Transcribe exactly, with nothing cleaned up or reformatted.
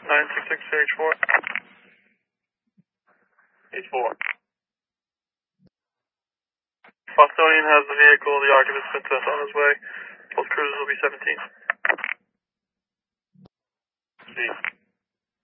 nine six six H four. H four. Bostonian has the vehicle, the occupant Princess on his way. Both cruisers will be seventeen. See.